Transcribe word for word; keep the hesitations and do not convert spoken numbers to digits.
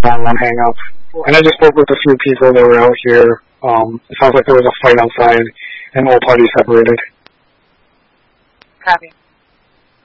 nine one hang up. And I just spoke with a few people that were out here. Um, it sounds like there was a fight outside, and all parties separated. Copy.